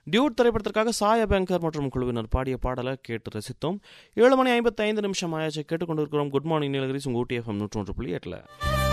Dude திரைப்படத்திற்காக சாயா banker மற்றும் குழுவினர் பாடிய பாடலை கேட்டு ரசித்தோம். 7 மணி 55 நிமிஷம் ஆயாச்சு. கேட்டுக்கொண்டிருக்கிறோம் குட் மார்னிங் நீலகிரிஸ் உங்கள் ஊட்டி FM 101.8.